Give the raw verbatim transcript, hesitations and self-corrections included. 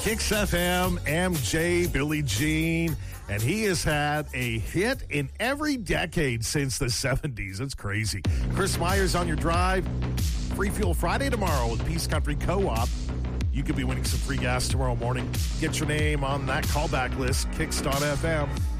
Kicks F M, M J, Billie Jean, and he has had a hit in every decade since the seventies. It's crazy. Chris Myers on your drive. Free Fuel Friday tomorrow with Peace Country Co-op. You could be winning some free gas tomorrow morning. Get your name on that callback list, kicks dot f m.